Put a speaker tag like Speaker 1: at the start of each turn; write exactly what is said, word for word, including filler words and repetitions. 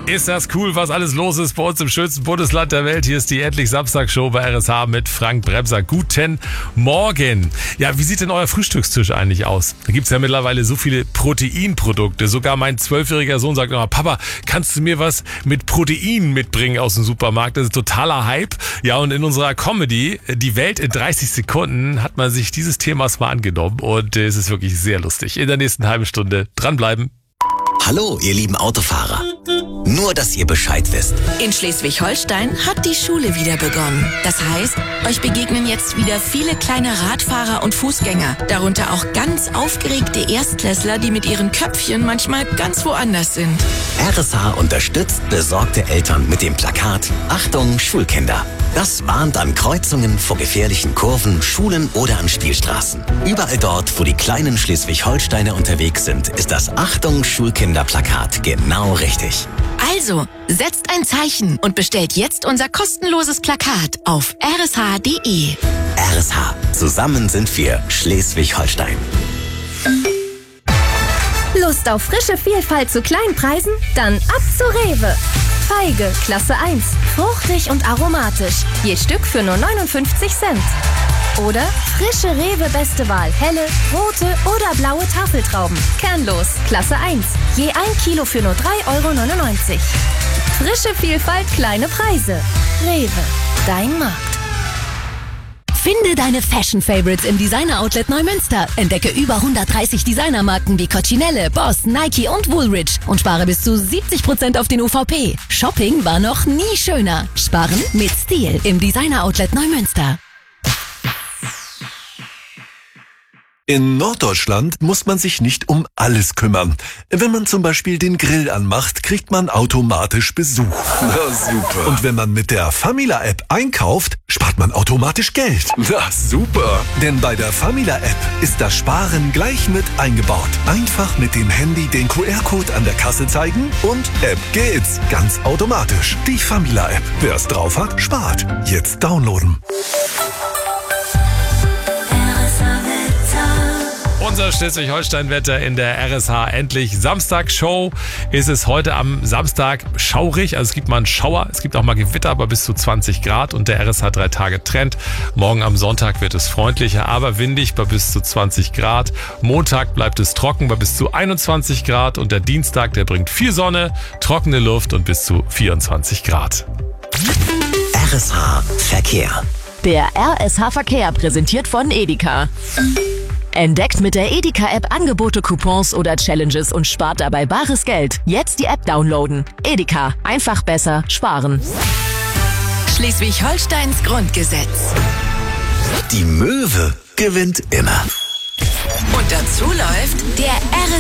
Speaker 1: Ist das cool, was alles los ist bei uns im schönsten Bundesland der Welt? Hier ist die Endlich Samstag-Show bei R S H mit Frank Bremser. Guten Morgen. Ja, wie sieht denn euer Frühstückstisch eigentlich aus? Da gibt's ja mittlerweile so viele Proteinprodukte. Sogar mein zwölfjähriger Sohn sagt immer, Papa, kannst du mir was mit Protein mitbringen aus dem Supermarkt? Das ist totaler Hype. Ja, und in unserer Comedy, die Welt in dreißig Sekunden, hat man sich dieses Themas mal angenommen. Und es ist wirklich sehr lustig. In der nächsten halben Stunde dranbleiben.
Speaker 2: Hallo, ihr lieben Autofahrer. Nur, dass ihr Bescheid wisst.
Speaker 3: In Schleswig-Holstein hat die Schule wieder begonnen. Das heißt, euch begegnen jetzt wieder viele kleine Radfahrer und Fußgänger. Darunter auch ganz aufgeregte Erstklässler, die mit ihren Köpfchen manchmal ganz woanders sind.
Speaker 2: R S H unterstützt besorgte Eltern mit dem Plakat Achtung, Schulkinder. Das warnt an Kreuzungen vor gefährlichen Kurven, Schulen oder an Spielstraßen. Überall dort, wo die kleinen Schleswig-Holsteiner unterwegs sind, ist das Achtung, Schulkinder-Plakat genau richtig.
Speaker 3: Also, setzt ein Zeichen und bestellt jetzt unser kostenloses Plakat auf r s h punkt d e.
Speaker 2: R S H. Zusammen sind wir Schleswig-Holstein.
Speaker 4: Lust auf frische Vielfalt zu kleinen Preisen? Dann ab zu Rewe. Feige, Klasse eins. Fruchtig und aromatisch. Je Stück für nur neunundfünfzig Cent. Oder frische Rewe Beste Wahl. Helle, rote oder blaue Tafeltrauben. Kernlos, Klasse eins. Je ein Kilo für nur drei Euro neunundneunzig. Frische Vielfalt, kleine Preise. Rewe, dein Markt.
Speaker 5: Finde deine Fashion-Favorites im Designer-Outlet Neumünster. Entdecke über hundertdreißig Designermarken wie Coccinelle, Boss, Nike und Woolrich und spare bis zu siebzig Prozent auf den U V P. Shopping war noch nie schöner. Sparen mit Stil im Designer-Outlet Neumünster.
Speaker 6: In Norddeutschland muss man sich nicht um alles kümmern. Wenn man zum Beispiel den Grill anmacht, kriegt man automatisch Besuch.
Speaker 7: Na super.
Speaker 6: Und wenn man mit der Famila-App einkauft, spart man automatisch Geld.
Speaker 7: Na super.
Speaker 6: Denn bei der Famila-App ist das Sparen gleich mit eingebaut. Einfach mit dem Handy den Q R-Code an der Kasse zeigen und App geht's. Ganz automatisch. Die Famila-App. Wer es drauf hat, spart. Jetzt downloaden.
Speaker 1: Unser Schleswig-Holstein-Wetter in der R S H Endlich Samstag-Show ist es heute am Samstag schaurig. Also es gibt mal einen Schauer, es gibt auch mal Gewitter, aber bis zu zwanzig Grad und der R S H drei Tage Trend. Morgen am Sonntag wird es freundlicher, aber windig bei bis zu zwanzig Grad. Montag bleibt es trocken bei bis zu einundzwanzig Grad und der Dienstag, der bringt viel Sonne, trockene Luft und bis zu vierundzwanzig Grad.
Speaker 2: R S H Verkehr.
Speaker 5: Der R S H Verkehr präsentiert von Edeka. Entdeckt mit der Edeka-App Angebote, Coupons oder Challenges und spart dabei bares Geld. Jetzt die App downloaden. Edeka. Einfach besser sparen.
Speaker 3: Schleswig-Holsteins Grundgesetz.
Speaker 2: Die Möwe gewinnt immer.
Speaker 3: Und dazu läuft der R S H